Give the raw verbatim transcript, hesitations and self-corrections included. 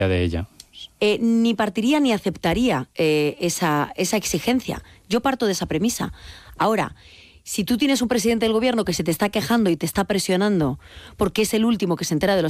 de ella. Eh, ni partiría ni aceptaría eh, esa, esa exigencia. Yo parto de esa premisa. Ahora, si tú tienes un presidente del gobierno que se te está quejando y te está presionando porque es el último que se entera de los